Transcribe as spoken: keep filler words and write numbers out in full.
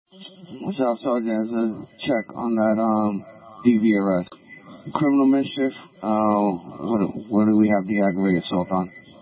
What's up, Sergeant? It's a check on that um D V arrest. Criminal mischief. Uh, what what do we have the aggravated assault on?